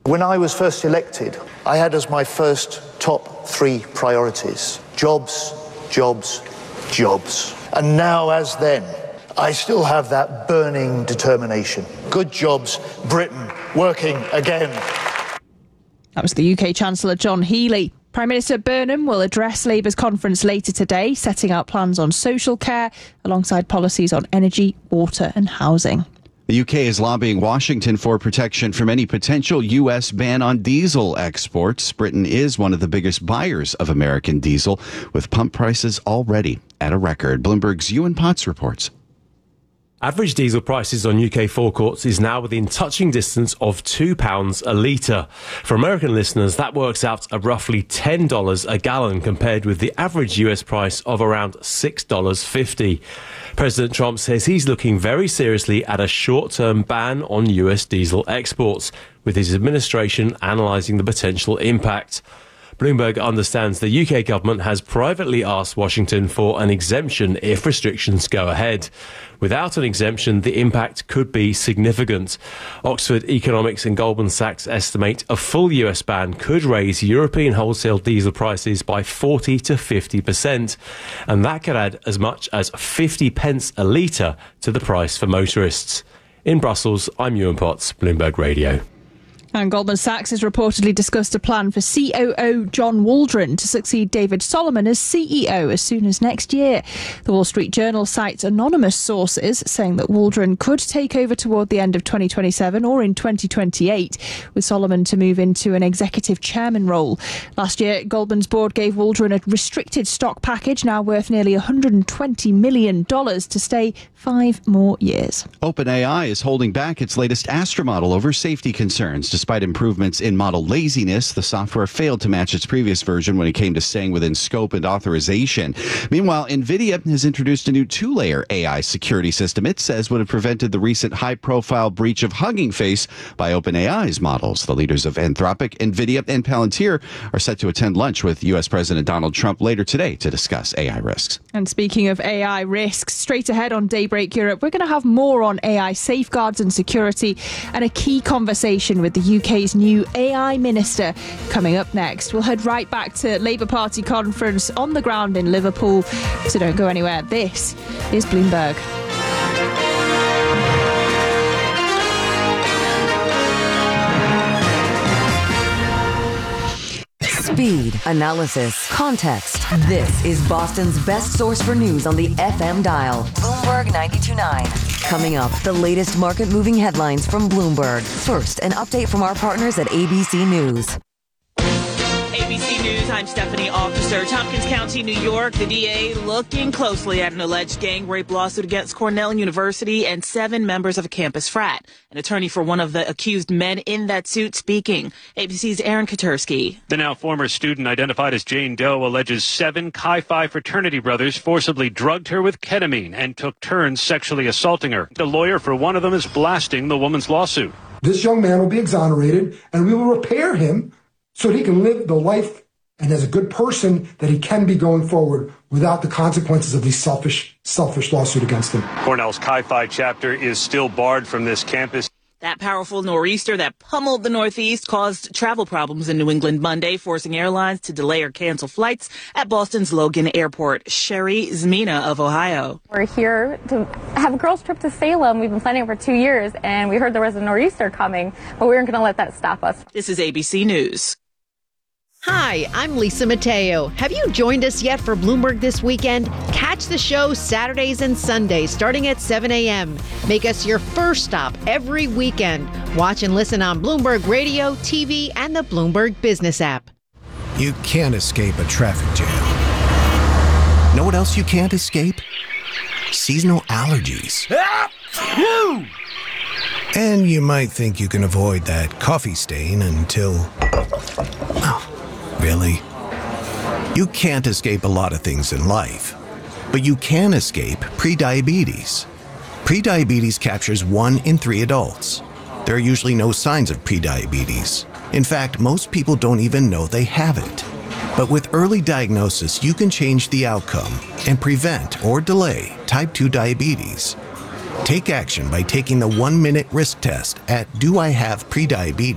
When I was first elected, I had as my first top 3 priorities: jobs, jobs, jobs. And now, as then, I still have that burning determination. Good jobs, Britain working again. That was the UK Chancellor John Healey. Prime Minister Burnham will address Labour's conference later today, setting out plans on social care alongside policies on energy, water and housing. The UK is lobbying Washington for protection from any potential U.S. ban on diesel exports. Britain is one of the biggest buyers of American diesel, with pump prices already at a record. Bloomberg's Ewan Potts reports. Average diesel prices on UK forecourts is now within touching distance of £2 a litre. For American listeners, that works out at roughly $10 a gallon compared with the average US price of around $6.50. President Trump says he's looking very seriously at a short-term ban on US diesel exports, with his administration analysing the potential impact. Bloomberg understands the UK government has privately asked Washington for an exemption if restrictions go ahead. Without an exemption, the impact could be significant. Oxford Economics and Goldman Sachs estimate a full US ban could raise European wholesale diesel prices by 40 to 50%, and that could add as much as 50 pence a litre to the price for motorists. In Brussels, I'm Ewan Potts, Bloomberg Radio. And Goldman Sachs has reportedly discussed a plan for COO John Waldron to succeed David Solomon as CEO as soon as next year. The Wall Street Journal cites anonymous sources saying that Waldron could take over toward the end of 2027 or in 2028, with Solomon to move into an executive chairman role. Last year, Goldman's board gave Waldron a restricted stock package now worth nearly $120 million to stay 5 more years. OpenAI is holding back its latest Astra model over safety concerns. Despite improvements in model laziness, the software failed to match its previous version when it came to staying within scope and authorization. Meanwhile, NVIDIA has introduced a new 2-layer AI security system it says would have prevented the recent high-profile breach of Hugging Face by OpenAI's models. The leaders of Anthropic, NVIDIA, and Palantir are set to attend lunch with U.S. President Donald Trump later today to discuss AI risks. And speaking of AI risks, straight ahead on Daybreak Europe, we're going to have more on AI safeguards and security and a key conversation with the UK's new AI minister coming up next. We'll head right back to Labour Party conference on the ground in Liverpool. So don't go anywhere. This is Bloomberg. Speed, analysis, context. This is Boston's best source for news on the FM dial. Bloomberg 92.9. Coming up, the latest market-moving headlines from Bloomberg. First, an update from our partners at ABC News. ABC News, I'm Stephanie Officer. Tompkins County, New York, the DA looking closely at an alleged gang rape lawsuit against Cornell University and 7 members of a campus frat. An attorney for one of the accused men in that suit speaking. ABC's Aaron Katersky. The now former student identified as Jane Doe alleges 7 Chi Phi fraternity brothers forcibly drugged her with ketamine and took turns sexually assaulting her. The lawyer for one of them is blasting the woman's lawsuit. This young man will be exonerated and we will repair him so that he can live the life and as a good person that he can be going forward without the consequences of these selfish lawsuit against him. Cornell's Chi Phi chapter is still barred from this campus. That powerful nor'easter that pummeled the Northeast caused travel problems in New England Monday, forcing airlines to delay or cancel flights at Boston's Logan Airport. Sherry Zmina of Ohio. We're here to have a girls' trip to Salem. We've been planning for 2 years, and we heard there was a nor'easter coming, but we weren't going to let that stop us. This is ABC News. Hi, I'm Lisa Mateo. Have you joined us yet for Bloomberg This Weekend? Catch the show Saturdays and Sundays starting at 7 a.m. Make us your first stop every weekend. Watch and listen on Bloomberg Radio, TV, and the Bloomberg Business app. You can't escape a traffic jam. Know what else you can't escape? Seasonal allergies. And you might think you can avoid that coffee stain until... Oh, really? You can't escape a lot of things in life, but you can escape prediabetes. Prediabetes captures 1 in 3 adults. There are usually no signs of prediabetes. In fact, most people don't even know they have it. But with early diagnosis, you can change the outcome and prevent or delay type 2 diabetes. Take action by taking the 1-minute risk test at doihaveprediabetes